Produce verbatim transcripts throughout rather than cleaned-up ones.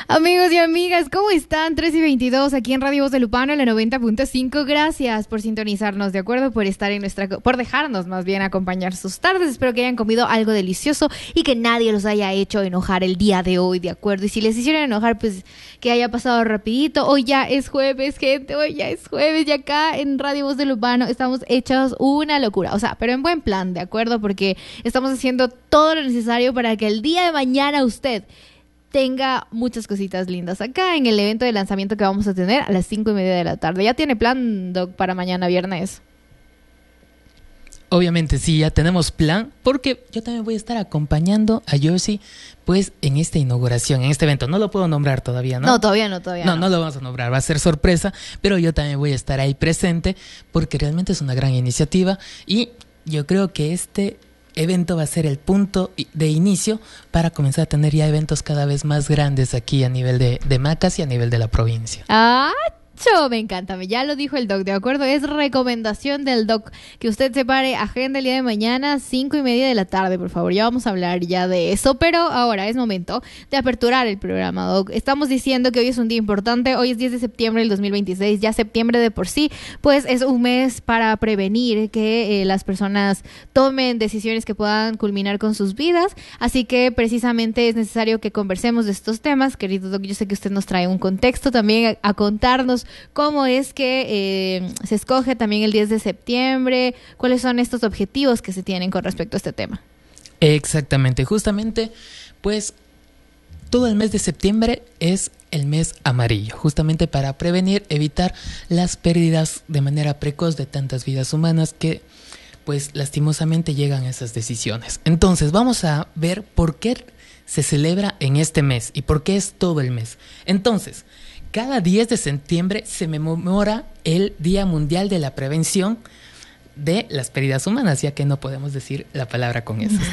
Amigos y amigas, ¿cómo están? tres y veintidós aquí en Radio Voz de Lupano, en la noventa punto cinco. Gracias por sintonizarnos, ¿de acuerdo? Por estar en nuestra, por dejarnos más bien acompañar sus tardes. Espero que hayan comido algo delicioso y que nadie los haya hecho enojar el día de hoy, ¿de acuerdo? Y si les hicieron enojar, pues que haya pasado rapidito. Hoy ya es jueves, gente, hoy ya es jueves y acá en Radio Voz de Lupano estamos hechos una locura. O sea, pero en buen plan, ¿de acuerdo? Porque estamos haciendo todo lo necesario para que el día de mañana usted tenga muchas cositas lindas acá en el evento de lanzamiento que vamos a tener a las cinco y media de la tarde. ¿Ya tiene plan, Doc, para mañana viernes? Obviamente sí, ya tenemos plan, porque yo también voy a estar acompañando a Josie, pues, en esta inauguración, en este evento. No lo puedo nombrar todavía, ¿no? No, todavía no, todavía no. No, no lo vamos a nombrar, va a ser sorpresa, pero yo también voy a estar ahí presente, porque realmente es una gran iniciativa y yo creo que este evento va a ser el punto de inicio para comenzar a tener ya eventos cada vez más grandes aquí a nivel de, de Macas y a nivel de la provincia. ¡Ah! Me encanta, ya lo dijo el Doc, ¿de acuerdo? Es recomendación del Doc que usted separe agenda el día de mañana, cinco y media de la tarde, por favor. Ya vamos a hablar ya de eso, pero ahora es momento de aperturar el programa, Doc. Estamos diciendo que hoy es un día importante, hoy es diez de septiembre del dos mil veintiséis, ya septiembre de por sí, pues es un mes para prevenir que eh, las personas tomen decisiones que puedan culminar con sus vidas, así que precisamente es necesario que conversemos de estos temas. Querido Doc, yo sé que usted nos trae un contexto también a, a contarnos cómo es que eh, se escoge también el diez de septiembre, cuáles son estos objetivos que se tienen con respecto a este tema. Exactamente, justamente, pues todo el mes de septiembre es el mes amarillo, justamente para prevenir, evitar las pérdidas de manera precoz de tantas vidas humanas que, pues, lastimosamente llegan a esas decisiones. Entonces, vamos a ver por qué se celebra en este mes y por qué es todo el mes. Entonces, cada diez de septiembre se conmemora el Día Mundial de la Prevención de las Pérdidas Humanas, ya que no podemos decir la palabra con eso.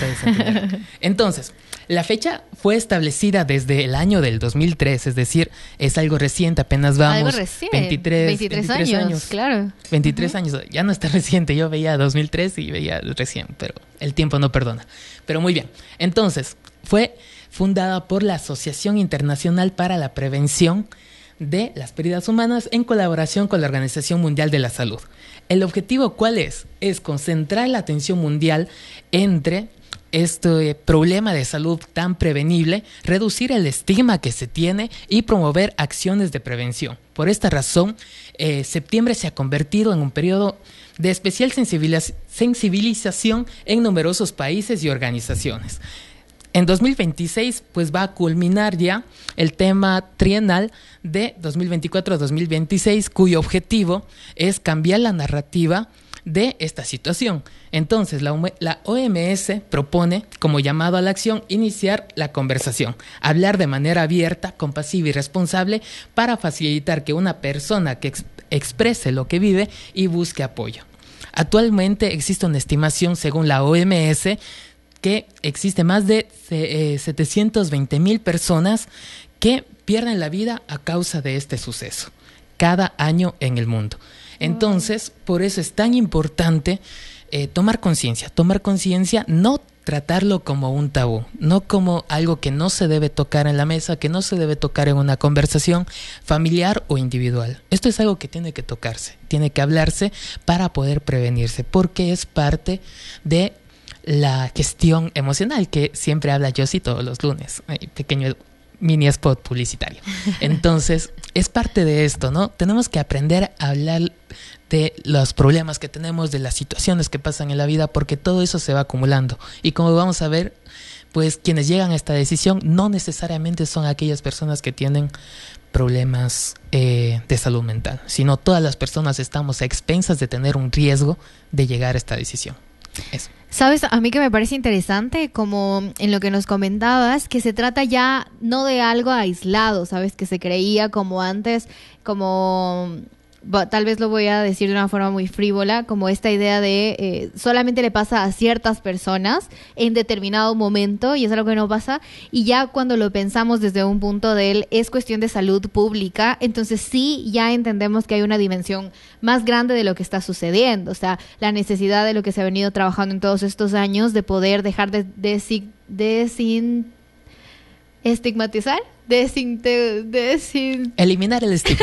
Entonces, la fecha fue establecida desde el año del dos mil tres, es decir, es algo reciente, apenas vamos. Algo reciente, veintitrés, veintitrés, veintitrés años, años, claro. veintitrés uh-huh. años, ya no está reciente, yo veía dos mil tres y veía recién, pero el tiempo no perdona. Pero muy bien, entonces, fue fundada por la Asociación Internacional para la Prevención de las Pérdidas Humanas en colaboración con la Organización Mundial de la Salud. ¿El objetivo cuál es? Es concentrar la atención mundial entre este problema de salud tan prevenible, reducir el estigma que se tiene y promover acciones de prevención. Por esta razón, eh, septiembre se ha convertido en un periodo de especial sensibiliz- sensibilización en numerosos países y organizaciones. En dos mil veintiséis, pues va a culminar ya el tema trienal de dos mil veinticuatro a dos mil veintiséis, cuyo objetivo es cambiar la narrativa de esta situación. Entonces, la, la O M S propone, como llamado a la acción, iniciar la conversación, hablar de manera abierta, compasiva y responsable para facilitar que una persona que ex- exprese lo que vive y busque apoyo. Actualmente existe una estimación, según la O M S, que existe más de eh, setecientos veinte mil personas que pierden la vida a causa de este suceso cada año en el mundo. Entonces, por eso es tan importante eh, tomar conciencia, tomar conciencia, no tratarlo como un tabú, no como algo que no se debe tocar en la mesa, que no se debe tocar en una conversación familiar o individual. Esto es algo que tiene que tocarse, tiene que hablarse para poder prevenirse, porque es parte de la gestión emocional que siempre habla Josie todos los lunes. Ay, pequeño mini spot publicitario. Entonces, es parte de esto, ¿no? Tenemos que aprender a hablar de los problemas que tenemos, de las situaciones que pasan en la vida, porque todo eso se va acumulando. Y como vamos a ver, pues quienes llegan a esta decisión no necesariamente son aquellas personas que tienen problemas eh, de salud mental, sino todas las personas estamos a expensas de tener un riesgo de llegar a esta decisión. Eso. Sabes, a mí que me parece interesante, como en lo que nos comentabas, que se trata ya no de algo aislado, ¿sabes? Que se creía como antes, como tal vez lo voy a decir de una forma muy frívola, como esta idea de eh, solamente le pasa a ciertas personas en determinado momento y es algo que no pasa, y ya cuando lo pensamos desde un punto de él es cuestión de salud pública, entonces sí ya entendemos que hay una dimensión más grande de lo que está sucediendo, o sea, la necesidad de lo que se ha venido trabajando en todos estos años de poder dejar de, de, de, de sin Estigmatizar, desinte, desin... eliminar el estigma.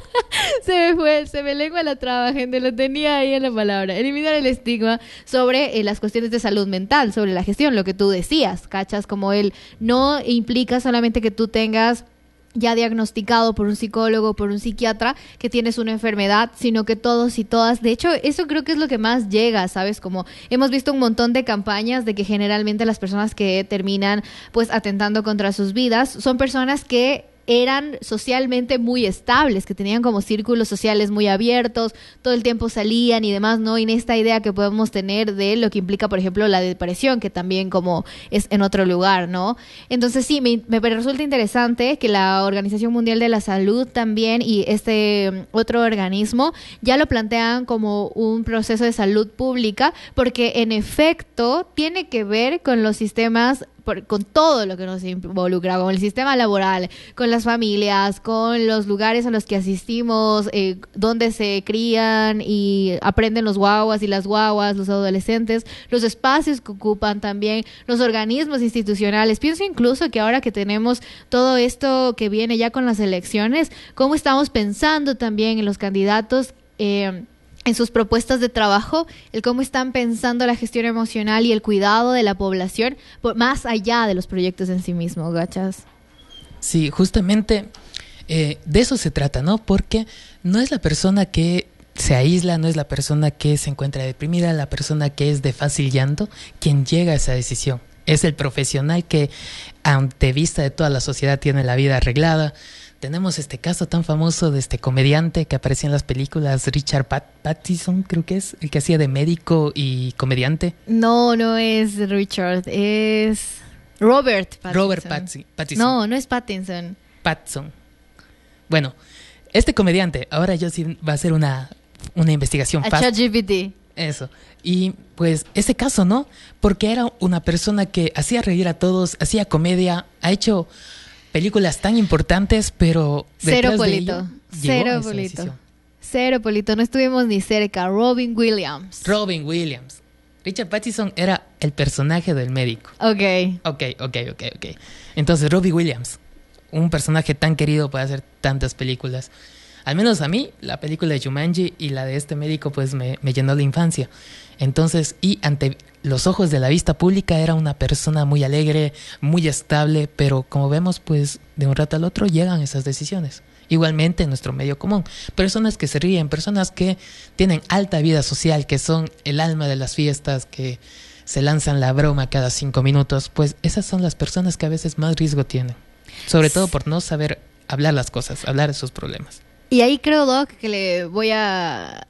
Se me fue, se me lengua la traba, gente, lo tenía ahí en la palabra. Eliminar el estigma sobre eh, las cuestiones de salud mental, sobre la gestión, lo que tú decías, ¿cachas? Como él no implica solamente que tú tengas ya diagnosticado por un psicólogo, por un psiquiatra, que tienes una enfermedad, sino que todos y todas, de hecho, eso creo que es lo que más llega, ¿sabes? Como hemos visto un montón de campañas de que generalmente las personas que terminan pues atentando contra sus vidas son personas que eran socialmente muy estables, que tenían como círculos sociales muy abiertos, todo el tiempo salían y demás, ¿no? Y en esta idea que podemos tener de lo que implica, por ejemplo, la depresión, que también como es en otro lugar, ¿no? Entonces sí, me, me resulta interesante que la Organización Mundial de la Salud también y este otro organismo ya lo plantean como un proceso de salud pública, porque en efecto tiene que ver con los sistemas Por, con todo lo que nos involucra, con el sistema laboral, con las familias, con los lugares a los que asistimos, eh, donde se crían y aprenden los guaguas y las guaguas, los adolescentes, los espacios que ocupan también, los organismos institucionales. Pienso incluso que ahora que tenemos todo esto que viene ya con las elecciones, cómo estamos pensando también en los candidatos, eh, en sus propuestas de trabajo, el cómo están pensando la gestión emocional y el cuidado de la población, por, más allá de los proyectos en sí mismos, ¿gachas? Sí, justamente eh, de eso se trata, ¿no? Porque no es la persona que se aísla, no es la persona que se encuentra deprimida, la persona que es de fácil llanto, quien llega a esa decisión. Es el profesional que, ante vista de toda la sociedad, tiene la vida arreglada. Tenemos este caso tan famoso de este comediante que aparecía en las películas, Richard Pat Pattinson, creo que es, el que hacía de médico y comediante. No, no es Richard, es Robert Pattinson. Robert Patsi Pattinson. No, no es Pattinson. Pattinson. Bueno, este comediante, ahora yo sí va a hacer una, una investigación A fácil. ChatGPT. Eso. Y pues ese caso, ¿no? Porque era una persona que hacía reír a todos, hacía comedia, ha hecho películas tan importantes, pero Cero detrás de polito. ello Cero llegó a esa polito. decisión. Cero polito. No estuvimos ni cerca. Robin Williams. Robin Williams. Richard Pattinson era el personaje del médico. Ok. Ok, ok, ok, ok. Entonces, Robin Williams, un personaje tan querido para hacer tantas películas. Al menos a mí, la película de Jumanji y la de este médico, pues me, me llenó la infancia. Entonces, y ante los ojos de la vista pública era una persona muy alegre, muy estable, pero como vemos, pues de un rato al otro llegan esas decisiones. Igualmente en nuestro medio común, personas que se ríen, personas que tienen alta vida social, que son el alma de las fiestas, que se lanzan la broma cada cinco minutos, pues esas son las personas que a veces más riesgo tienen, sobre todo por no saber hablar las cosas, hablar de sus problemas. Y ahí creo, Doc, que le voy a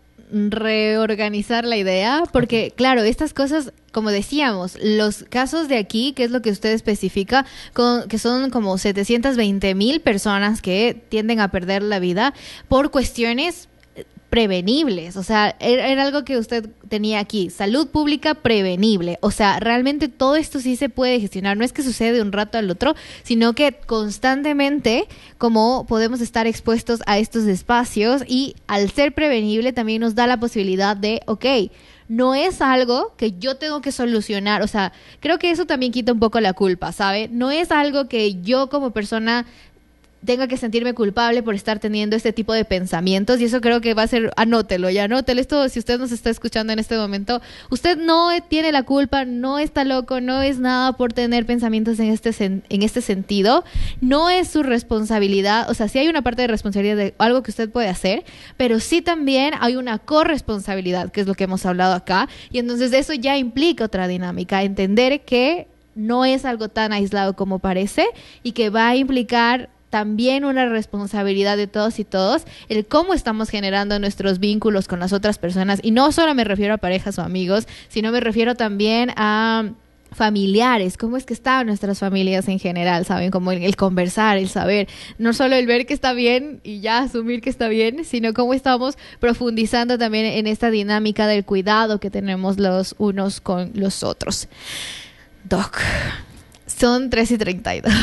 reorganizar la idea, porque okay, claro, estas cosas, como decíamos, los casos de aquí, que es lo que usted especifica, con, que son como setecientas veinte mil personas que tienden a perder la vida por cuestiones prevenibles, o sea, era, era algo que usted tenía aquí, salud pública prevenible, o sea, realmente todo esto sí se puede gestionar, no es que sucede de un rato al otro, sino que constantemente, como podemos estar expuestos a estos espacios y al ser prevenible también nos da la posibilidad de, ok, no es algo que yo tengo que solucionar, o sea, creo que eso también quita un poco la culpa, ¿sabe? No es algo que yo como persona tenga que sentirme culpable por estar teniendo este tipo de pensamientos, y eso creo que va a ser, anótelo y anótelo esto, si usted nos está escuchando en este momento, usted no tiene la culpa, no está loco, no es nada por tener pensamientos en este sen- en este sentido, no es su responsabilidad, o sea, sí hay una parte de responsabilidad de algo que usted puede hacer, pero sí también hay una corresponsabilidad, que es lo que hemos hablado acá, y entonces eso ya implica otra dinámica, entender que no es algo tan aislado como parece, y que va a implicar también una responsabilidad de todos y todos, el cómo estamos generando nuestros vínculos con las otras personas, y no solo me refiero a parejas o amigos, sino me refiero también a familiares, cómo es que están nuestras familias en general, ¿saben? Como el, el conversar, el saber, no solo el ver que está bien y ya asumir que está bien, sino cómo estamos profundizando también en esta dinámica del cuidado que tenemos los unos con los otros. Doc, son tres y treinta y dos.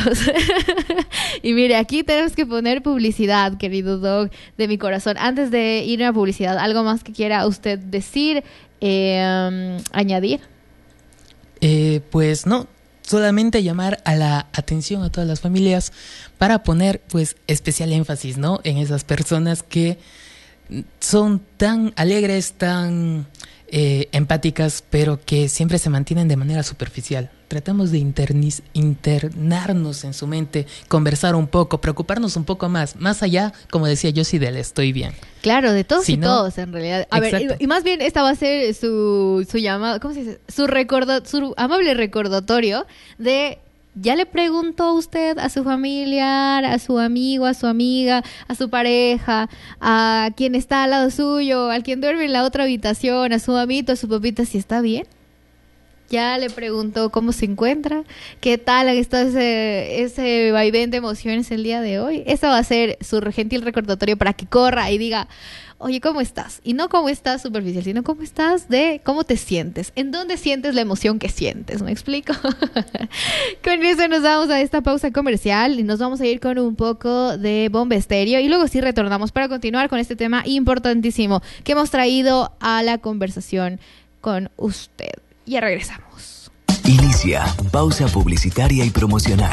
Y mire, aquí tenemos que poner publicidad, querido Doc, de mi corazón. Antes de ir a publicidad, ¿algo más que quiera usted decir, eh, um, añadir? Eh, pues no, solamente llamar a la atención a todas las familias para poner pues especial énfasis, ¿no?, en esas personas que son tan alegres, tan eh, empáticas, pero que siempre se mantienen de manera superficial. Tratamos de internis, internarnos en su mente, conversar un poco, preocuparnos un poco más, más allá, como decía Josie, del estoy bien. Claro, de todos Si y no, todos, en realidad. A ver, exacto. y, y más bien esta va a ser su, su llamado, ¿cómo se dice? Su, recorda, su amable recordatorio de... ¿Ya le preguntó usted a su familiar, a su amigo, a su amiga, a su pareja, a quien está al lado suyo, al quien duerme en la otra habitación, a su mamito, a su papita, si está bien? ¿Ya le preguntó cómo se encuentra? ¿Qué tal ha estado ese, ese vaivén de emociones el día de hoy? Esa va a ser su gentil recordatorio para que corra y diga, oye, ¿cómo estás? Y no cómo estás superficial, sino cómo estás de cómo te sientes. ¿En dónde sientes la emoción que sientes? ¿Me explico? Con eso nos vamos a esta pausa comercial y nos vamos a ir con un poco de Bomba Estéreo y luego sí retornamos para continuar con este tema importantísimo que hemos traído a la conversación con usted. Ya regresamos. Inicia pausa publicitaria y promocional.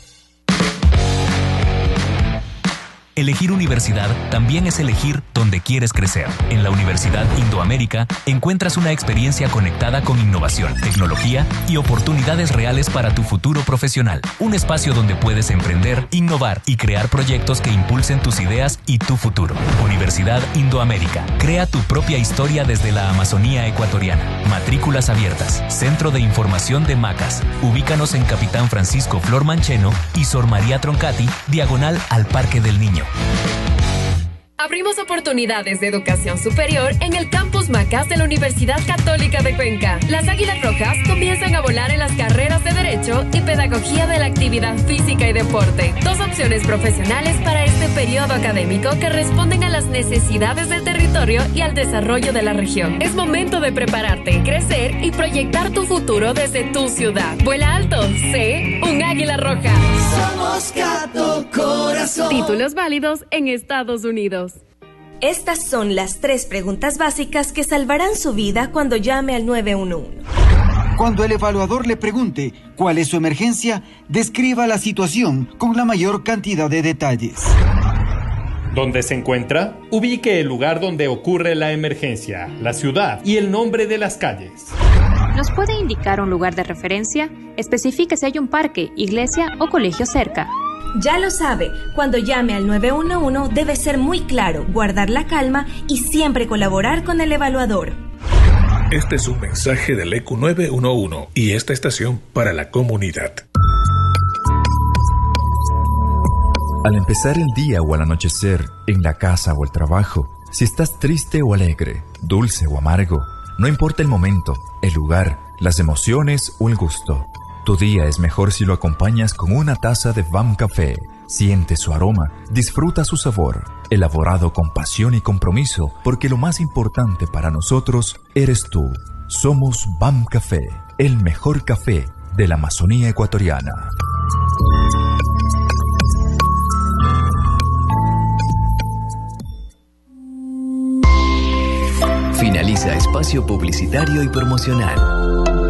Elegir universidad también es elegir dónde quieres crecer. En la Universidad Indoamérica encuentras una experiencia conectada con innovación, tecnología y oportunidades reales para tu futuro profesional. Un espacio donde puedes emprender, innovar y crear proyectos que impulsen tus ideas y tu futuro. Universidad Indoamérica. Crea tu propia historia desde la Amazonía ecuatoriana. Matrículas abiertas. Centro de Información de Macas. Ubícanos en Capitán Francisco Flor Mancheno y Sor María Troncati, diagonal al Parque del Niño. Abrimos oportunidades de educación superior en el Campus Macas de la Universidad Católica de Cuenca. Las Águilas Rojas comienzan a volar en las carreras de Derecho y Pedagogía de la Actividad Física y Deporte. Dos opciones profesionales para este periodo académico que responden a las necesidades del territorio y al desarrollo de la región. Es momento de prepararte, crecer y proyectar tu futuro desde tu ciudad. Vuela alto, sé un Águila Roja. Somos Cato Corazón. Títulos válidos en Estados Unidos. Estas son las tres preguntas básicas que salvarán su vida cuando llame al nueve uno uno. Cuando el evaluador le pregunte cuál es su emergencia, describa la situación con la mayor cantidad de detalles. ¿Dónde se encuentra? Ubique el lugar donde ocurre la emergencia, la ciudad y el nombre de las calles. ¿Nos puede indicar un lugar de referencia? Especifique si hay un parque, iglesia o colegio cerca. Ya lo sabe, cuando llame al nueve uno uno debe ser muy claro, guardar la calma y siempre colaborar con el evaluador. Este es un mensaje del E Q nueve uno uno y esta estación para la comunidad. Al empezar el día o al anochecer, en la casa o el trabajo, si estás triste o alegre, dulce o amargo, no importa el momento, el lugar, las emociones o el gusto. Tu día es mejor si lo acompañas con una taza de V A M Café. Siente su aroma, disfruta su sabor, elaborado con pasión y compromiso, porque lo más importante para nosotros eres tú. Somos V A M Café, el mejor café de la Amazonía ecuatoriana. Finaliza espacio publicitario y promocional.